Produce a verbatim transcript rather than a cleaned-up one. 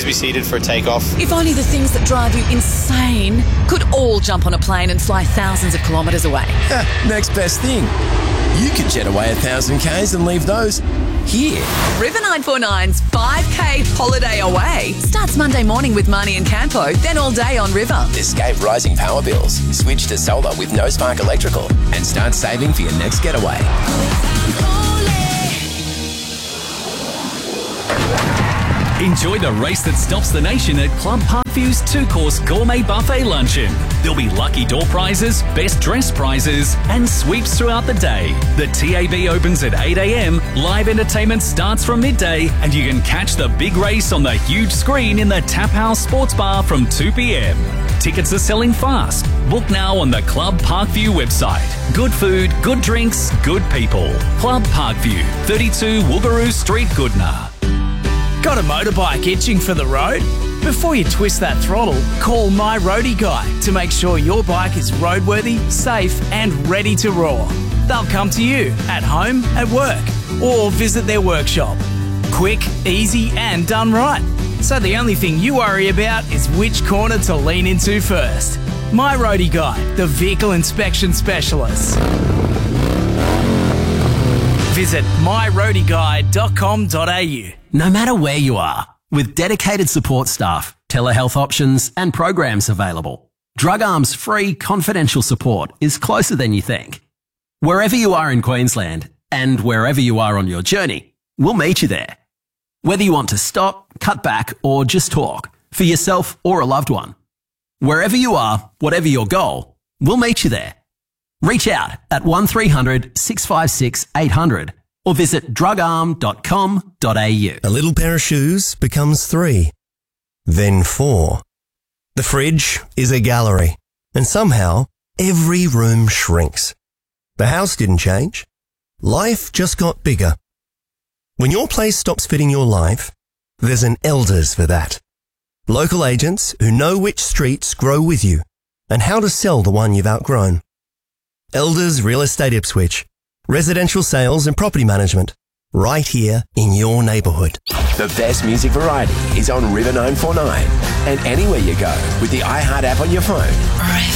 please be seated for takeoff? If only the things that drive you insane could all jump on a plane and fly thousands of kilometres away. Next best thing. You could jet away a thousand Ks and leave those here. River nine four nine's five K holiday away starts Monday morning with Marnie and Campo, then all day on River. Escape rising power bills. Switch to solar with No Spark Electrical and start saving for your next getaway. Enjoy the race that stops the nation at Club Parkview's two-course gourmet buffet luncheon. There'll be lucky door prizes, best dress prizes, and sweeps throughout the day. The T A B opens at eight a m, live entertainment starts from midday, and you can catch the big race on the huge screen in the Tap House Sports Bar from two p m. Tickets are selling fast. Book now on the Club Parkview website. Good food, good drinks, good people. Club Parkview, thirty-two Woogaroo Street, Goodna. Got a motorbike itching for the road? Before you twist that throttle, call My Roadie Guy to make sure your bike is roadworthy, safe and ready to roar. They'll come to you at home, at work, or visit their workshop. Quick, easy and done right. So the only thing you worry about is which corner to lean into first. My Roadie Guy, the vehicle inspection specialist. Visit my roadie guy dot com dot a u. No matter where you are, with dedicated support staff, telehealth options and programs available, Drug Arm's free confidential support is closer than you think. Wherever you are in Queensland and wherever you are on your journey, we'll meet you there. Whether you want to stop, cut back or just talk, for yourself or a loved one. Wherever you are, whatever your goal, we'll meet you there. Reach out at one three hundred six five six eight hundred or visit drug arm dot com dot a u. A little pair of shoes becomes three, then four. The fridge is a gallery, and somehow every room shrinks. The house didn't change. Life just got bigger. When your place stops fitting your life, there's an Elders for that. Local agents who know which streets grow with you and how to sell the one you've outgrown. Elders Real Estate Ipswich. Residential sales and property management. Right here in your neighbourhood. The best music variety is on River nine four nine and anywhere you go with the iHeart app on your phone.